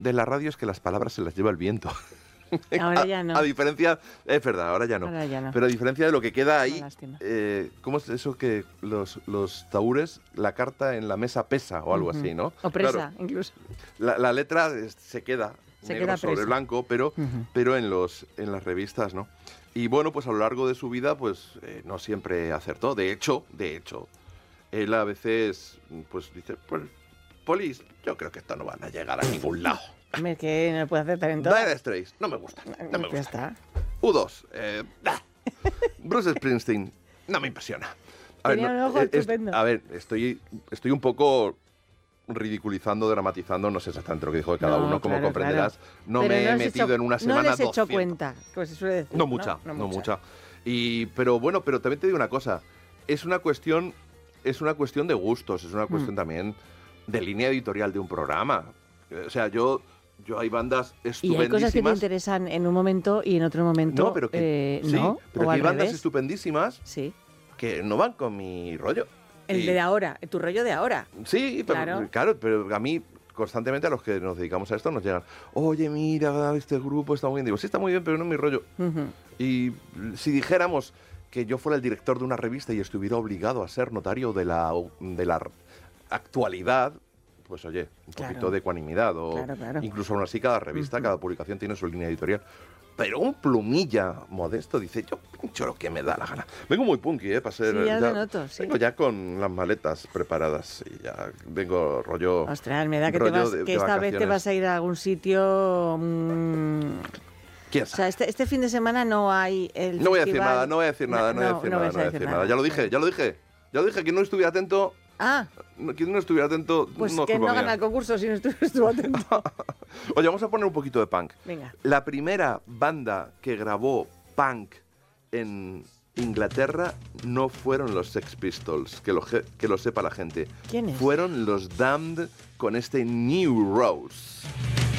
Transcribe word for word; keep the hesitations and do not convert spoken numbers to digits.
de la radio es que las palabras se las lleva el viento. Ahora ya no. A, a diferencia, es verdad, ahora ya no. Ahora ya no. Pero a diferencia de lo que queda ahí, lástima. eh, ¿cómo es eso que los, los tahúres, la carta en la mesa pesa o algo Ujú. así, ¿no? O presa, Claro, incluso. la, la letra es- se queda Se negro queda sobre presa. blanco, pero, Ujú. pero en, los, en las revistas, ¿no? Y bueno, pues a lo largo de su vida, pues eh, no siempre acertó. De hecho, de hecho, él a veces, pues dice, pues, Polis, yo creo que esto no van a llegar a ningún lado. Hombre, que no puede acertar en todo. Dire Straits, no me gusta, no me Ya gusta. está. U dos, eh, bah. Bruce Springsteen, no me impresiona. A ver, Tenía no, un ojo es- es- estupendo. a ver, estoy, estoy un poco ridiculizando, dramatizando, no sé exactamente lo que dijo de cada No, uno, como claro, comprenderás. claro. No Pero me he has metido hecho- en una semana No les he hecho doscientos. cuenta, como se suele decir. No mucha, no, No, mucha. Y, pero bueno, pero también te digo una cosa, es una cuestión, es una cuestión de gustos, es una cuestión Mm. también de línea editorial de un programa. O sea, yo, yo hay bandas Y estupendísimas. hay cosas que te interesan en un momento y en otro momento No, pero que, eh, sí, no, pero o que hay al bandas revés. estupendísimas Sí. que no van con mi rollo. El Y- de ahora, tu rollo de ahora. Sí, pero, Claro. claro. pero a mí constantemente a los que nos dedicamos a esto nos llegan, oye, mira, este grupo está muy bien. Digo, sí, está muy bien, pero no es mi rollo. Ujú. Y si dijéramos que yo fuera el director de una revista y estuviera obligado a ser notario de la, de la actualidad, pues oye, un Claro. poquito de ecuanimidad. O Claro, claro. incluso aún así cada revista, Ujú. cada publicación tiene su línea editorial. Pero un plumilla modesto dice, yo pincho lo que me da la gana. Vengo muy punky, ¿eh? Para ser, Sí, ya lo noto, sí. Vengo ya con las maletas preparadas y ya vengo rollo... Ostras, me da que, te rollo vas, de- que de esta vez te vacaciones. vas a ir a algún sitio. mm, ¿Quién o sabe? sea, este, este fin de semana no hay el No voy a decir festival- nada, no voy a decir nada, no, voy a decir nada, vas no voy a decir nada. Ya lo dije, ya lo dije. Ya lo dije, quien no estuviera atento, Ah, no- quien no estuviera atento, pues no es que culpa no mía. gana el concurso si no estu- estuvo atento. Oye, vamos a poner un poquito de punk. Venga. La primera banda que grabó punk en Inglaterra no fueron los Sex Pistols, que lo, ge- que lo sepa la gente. ¿Quiénes? Fueron los Damned con este New Rose.